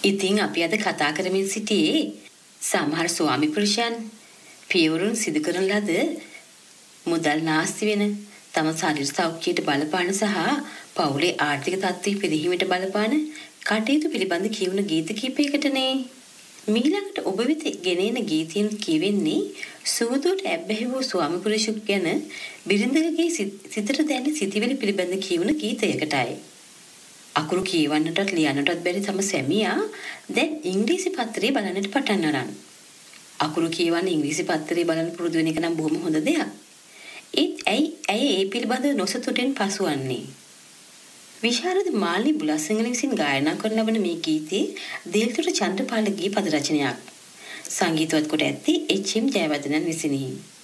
ඉතින් අපි අද කතා කරමින් සිටියේ සමහර ස්වාමි පුරුෂයන් පියවරුන් සිදු කරන ලද මුදල් නාස්ති වෙන තම ශරීර සෞඛ්‍යයට බලපාන සහ පවුලේ ආර්ථික තත්ත්වයේ පිරිහීමට බලපාන කටයුතු පිළිබඳ කියවන ගීත කිහිපයකටනේ. මීළඟට ඔබ වෙත ගෙනෙන ගීතයන් කියවෙන්නේ සූදුවට ඇබ්බැහි වූ ස්වාමි පුරුෂයෙකු ගැන බිරිඳකගේ සිතට දැනෙන සිතිවිලි පිළිබඳ කියවන ගීතයකටයි. අකුරු කියවන්නටත් ලියන්නටත් බැරි තම සැමියා දැන් ඉංග්‍රීසි පත්තරේ බලන්නට පටන් අරන්. අකුරු කියවන්න ඉංග්‍රීසි පත්තරේ බලන්න පුරුදු වෙන එක නම් බොහොම හොඳ දෙයක්. ඒත් ඇයි ඒ පිළිබඳව නොසතුටෙන් පසුවන්නේ? විශාරද මාලි බුලසිංහල විසින් ගායනා කරන ලබන මේ ගීතේ දේල්තුර චන්ද්‍රපාලගේ පද රචනයක්. සංගීතවත් කොට ඇත්තේ එච්.එම්. ජයවර්ධනන් විසිනි.